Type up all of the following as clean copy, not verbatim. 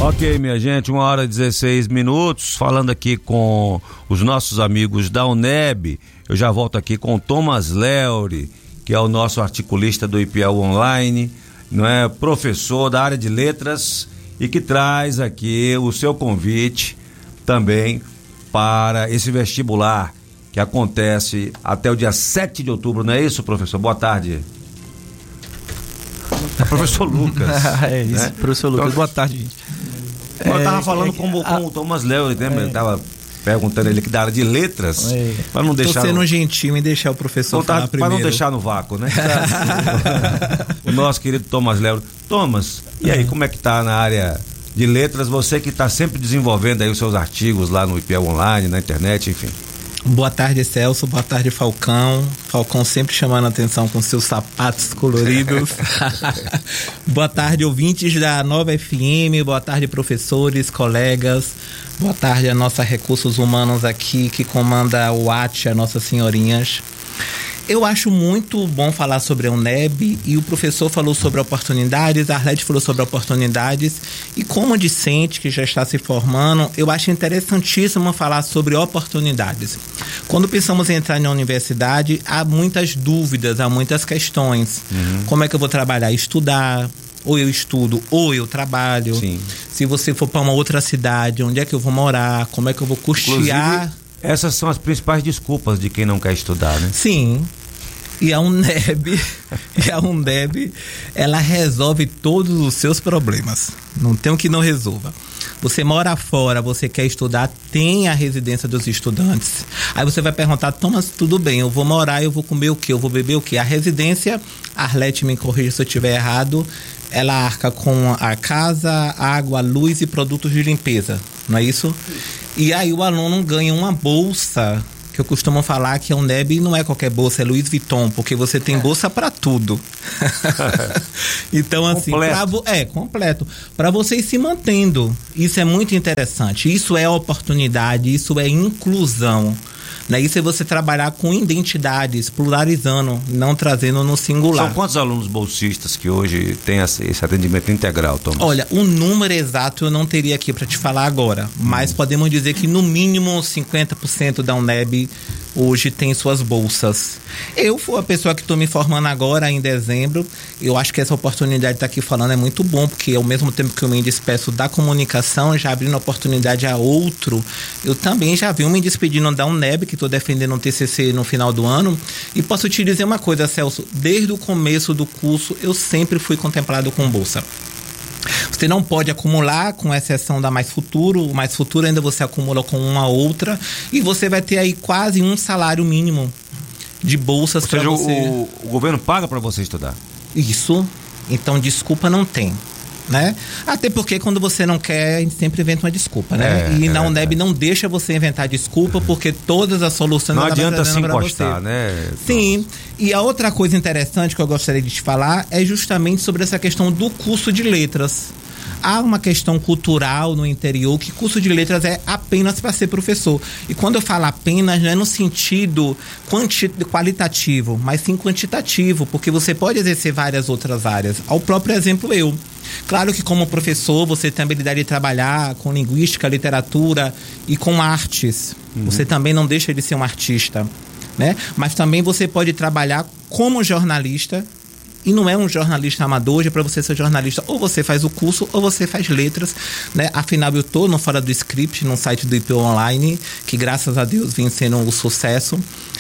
Ok, minha gente, 1h16, falando aqui com os nossos amigos da UNEB. Eu já volto aqui com o Thomas Leuri, que é o nosso articulista do IPEU Online, não é? Professor da área de letras e que traz aqui o seu convite também para esse vestibular que acontece até o dia 7 de outubro, não é isso, professor? Boa tarde. Professor Lucas. É isso, né? Professor Lucas, Então, boa tarde, gente. Eu estava falando com o Thomas Leuri, né? Ele estava perguntando ele que da área de letras, para não deixar... Tô sendo gentil em deixar o professor falar primeiro. Para não deixar no vácuo, né? O nosso querido Thomas Leuri. Thomas, e aí, como é que tá na área de letras? Você que está sempre desenvolvendo aí os seus artigos lá no IPEU Online, na internet, enfim. Boa tarde, Celso. Boa tarde, Falcão. Falcão sempre chamando a atenção com seus sapatos coloridos. Boa tarde, ouvintes da Nova FM. Boa tarde, professores, colegas. Boa tarde a nossa Recursos Humanos aqui, que comanda o AT, a Nossas Senhorinhas. Eu acho muito bom falar sobre a UNEB, e o professor falou sobre oportunidades, a Arlete falou sobre oportunidades, e como discente que já está se formando, eu acho interessantíssimo falar sobre oportunidades. Quando pensamos em entrar na universidade, há muitas dúvidas, há muitas questões. Como é que eu vou trabalhar? Estudar, ou eu estudo, ou eu trabalho. Sim. Se você for para uma outra cidade, onde é que eu vou morar? Como é que eu vou custear? Inclusive, essas são as principais desculpas de quem não quer estudar, né? Sim. E a UNEB, ela resolve todos os seus problemas. Não tem o que não resolva. Você mora fora, você quer estudar, tem a residência dos estudantes. Aí você vai perguntar, Thomas, tudo bem, eu vou morar, eu vou comer o quê? Eu vou beber o quê? A residência, a Arlete me corrija se eu estiver errado, ela arca com a casa, água, luz e produtos de limpeza, não é isso? E aí o aluno ganha uma bolsa, que eu costumo falar que a UNEB não é qualquer bolsa, é Louis Vuitton, porque você tem bolsa para tudo. Então, assim, completo. Para você ir se mantendo. Isso é muito interessante. Isso é oportunidade, isso é inclusão. Né? Isso é você trabalhar com identidades, pluralizando, não trazendo no singular. São quantos alunos bolsistas que hoje têm esse atendimento integral, Thomas? Olha, o número exato eu não teria aqui para te falar agora, mas podemos dizer que no mínimo 50% da UNEB hoje tem suas bolsas. Eu fui a pessoa que estou me formando agora em dezembro. Eu acho que essa oportunidade de estar aqui falando é muito bom, porque ao mesmo tempo que eu me despeço da comunicação, já abrindo oportunidade a outro, eu também já vi me despedindo da UNEB, que estou defendendo um TCC no final do ano, e posso te dizer uma coisa, Celso, desde o começo do curso eu sempre fui contemplado com bolsa. Você não pode acumular, com exceção da Mais Futuro. O Mais Futuro ainda você acumula com uma outra, e você vai ter aí quase um salário mínimo de bolsas para você. O governo paga para você estudar? Isso. Então desculpa não tem, né? Até porque quando você não quer, a gente sempre inventa uma desculpa, né? E na UNEB não deixa você inventar desculpa, porque todas as soluções não adianta se encostar, né? Sim. E a outra coisa interessante que eu gostaria de te falar é justamente sobre essa questão do curso de letras. Há uma questão cultural no interior que curso de letras é apenas para ser professor. E quando eu falo apenas, não é no sentido qualitativo, mas sim quantitativo, porque você pode exercer várias outras áreas. Ao próprio exemplo eu. Claro que como professor você tem a habilidade de trabalhar com linguística, literatura e com artes. Você também não deixa de ser um artista, né? Mas também você pode trabalhar como jornalista. E não é um jornalista amador, para você ser jornalista, ou você faz o curso, ou você faz letras, né? Afinal, eu estou no Fora do Script, no site do IPEU Online, que graças a Deus vem sendo um sucesso.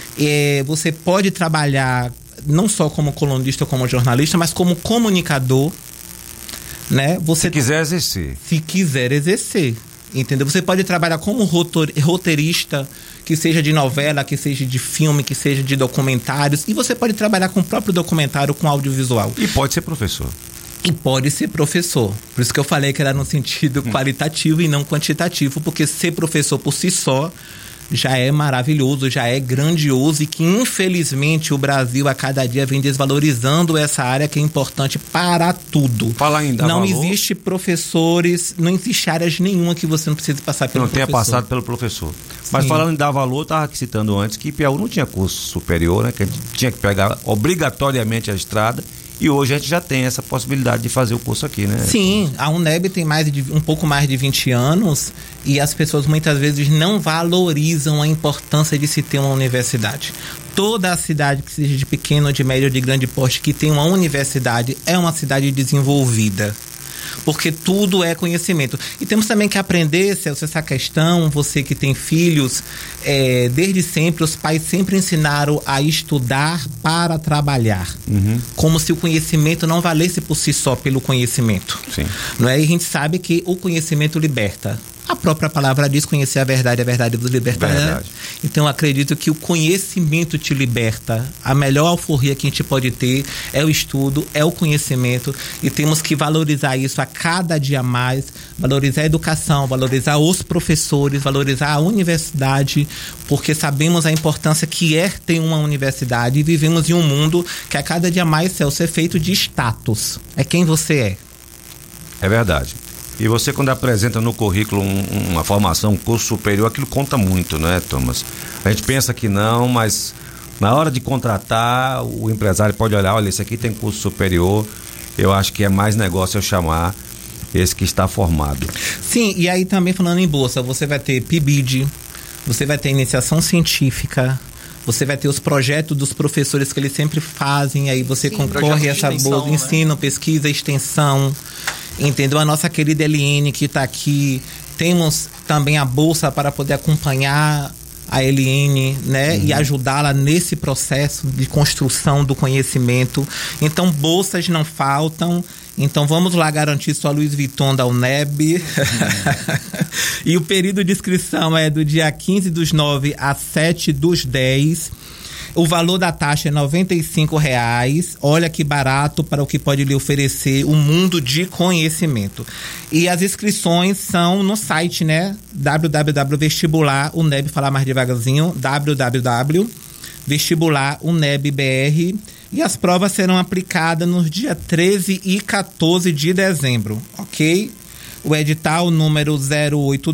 Você pode trabalhar não só como colunista, como jornalista, mas como comunicador, né? Se quiser exercer. Entendeu? Você pode trabalhar como roteirista, que seja de novela, que seja de filme, que seja de documentários, e você pode trabalhar com o próprio documentário, com audiovisual. E pode ser professor. Por isso que eu falei que era no sentido qualitativo e não quantitativo, porque ser professor por si só já é maravilhoso, já é grandioso, e que infelizmente o Brasil a cada dia vem desvalorizando essa área que é importante para tudo. Falar em dar não valor, existe professores, não existe áreas nenhuma que você não precise passar pelo professor. Não tenha passado pelo professor. Mas falando em dar valor, eu estava citando antes que IPEU não tinha curso superior, né? Que a gente tinha que pegar obrigatoriamente a estrada E hoje a gente já tem essa possibilidade de fazer o curso aqui, né? Sim, a UNEB tem um pouco mais de 20 anos e as pessoas muitas vezes não valorizam a importância de se ter uma universidade. Toda a cidade, que seja de pequeno, de médio ou de grande porte, que tem uma universidade, é uma cidade desenvolvida. Porque tudo é conhecimento. E temos também que aprender, Celso, essa questão, você que tem filhos, desde sempre, os pais sempre ensinaram a estudar para trabalhar. Como se o conhecimento não valesse por si só pelo conhecimento. Sim. Não é? E a gente sabe que o conhecimento liberta. A própria palavra diz: conhecer a verdade vos libertará. Verdade. Então eu acredito que o conhecimento te liberta. A melhor alforria que a gente pode ter é o estudo, é o conhecimento, e temos que valorizar isso a cada dia mais, valorizar a educação, valorizar os professores, valorizar a universidade, porque sabemos a importância que é ter uma universidade, e vivemos em um mundo que a cada dia mais, Celso, é feito de status. É quem você é. É verdade. E você, quando apresenta no currículo uma formação, um curso superior, aquilo conta muito, né, Thomas? A gente pensa que não, mas na hora de contratar, o empresário pode olhar: olha, esse aqui tem curso superior, eu acho que é mais negócio eu chamar esse que está formado. Sim, e aí também falando em bolsa, você vai ter PIBID, você vai ter iniciação científica, você vai ter os projetos dos professores que eles sempre fazem, aí você concorre a essa bolsa, né? Ensino, pesquisa, extensão. Entendeu? A nossa querida Eliene, que está aqui, temos também a bolsa para poder acompanhar a Eliene, né? E ajudá-la nesse processo de construção do conhecimento. Então, bolsas não faltam. Então, vamos lá garantir sua Louis Vuitton da UNEB. E o período de inscrição é do dia 15/9 a 7/10. O valor da taxa é R$ 95,00. Olha que barato para o que pode lhe oferecer o mundo de conhecimento. E as inscrições são no site, né? www.vestibular UNEB, falar mais devagarzinho, www.vestibular-UNEB-BR. E as provas serão aplicadas nos dias 13 e 14 de dezembro, ok? O edital número 08